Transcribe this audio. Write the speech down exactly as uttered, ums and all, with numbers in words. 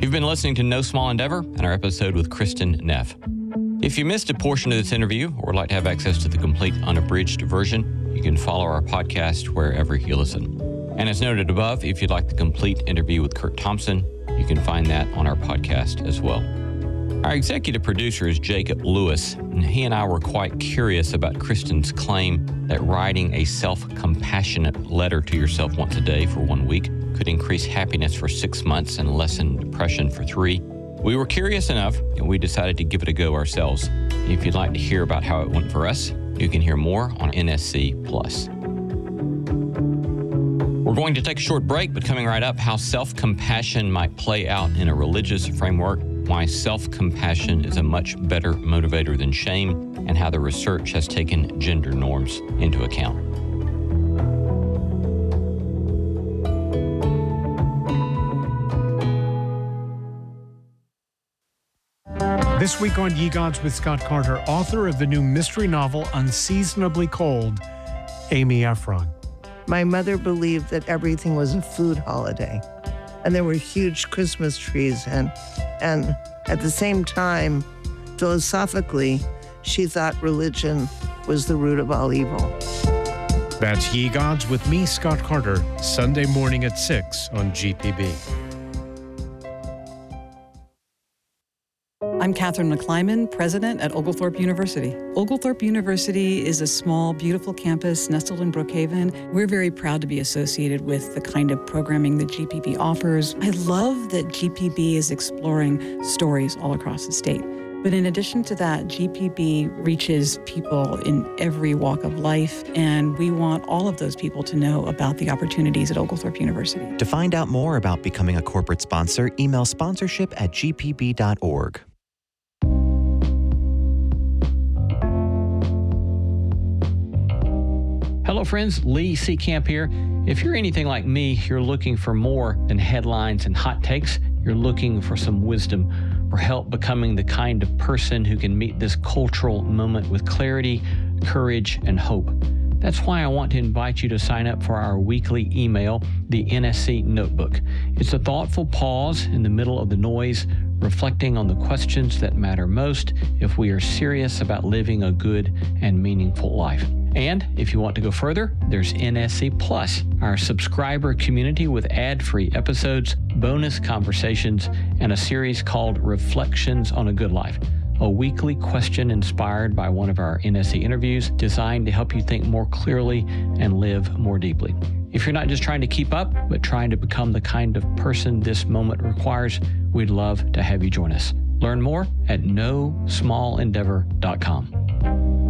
You've been listening to No Small Endeavor and our episode with Kristen Neff. If you missed a portion of this interview or would like to have access to the complete unabridged version, you can follow our podcast wherever you listen. And as noted above, if you'd like the complete interview with Kurt Thompson, you can find that on our podcast as well. Our executive producer is Jacob Lewis, and he and I were quite curious about Kristen's claim that writing a self-compassionate letter to yourself once a day for one week could increase happiness for six months and lessen depression for three. We were curious enough, and we decided to give it a go ourselves. If you'd like to hear about how it went for us, you can hear more on N S C Plus. We're going to take a short break, but coming right up, how self-compassion might play out in a religious framework, why self-compassion is a much better motivator than shame, and how the research has taken gender norms into account. This week on Ye Gods with Scott Carter, author of the new mystery novel Unseasonably Cold, Amy Efron. My mother believed that everything was a food holiday, and there were huge Christmas trees, and and at the same time, philosophically, she thought religion was the root of all evil. That's Ye Gods with me, Scott Carter, Sunday morning at six on G P B. I'm Catherine McClyman, president at Oglethorpe University. Oglethorpe University is a small, beautiful campus nestled in Brookhaven. We're very proud to be associated with the kind of programming that G P B offers. I love that G P B is exploring stories all across the state. But in addition to that, G P B reaches people in every walk of life, and we want all of those people to know about the opportunities at Oglethorpe University. To find out more about becoming a corporate sponsor, email sponsorship at g p b dot org. Hello friends, Lee Seacamp here. If you're anything like me, you're looking for more than headlines and hot takes. You're looking for some wisdom, for help becoming the kind of person who can meet this cultural moment with clarity, courage, and hope. That's why I want to invite you to sign up for our weekly email, the N S C Notebook. It's a thoughtful pause in the middle of the noise, reflecting on the questions that matter most if we are serious about living a good and meaningful life. And if you want to go further, there's N S C Plus, our subscriber community with ad-free episodes, bonus conversations, and a series called Reflections on a Good Life, a weekly question inspired by one of our N S C interviews designed to help you think more clearly and live more deeply. If you're not just trying to keep up, but trying to become the kind of person this moment requires, we'd love to have you join us. Learn more at no small endeavor dot com.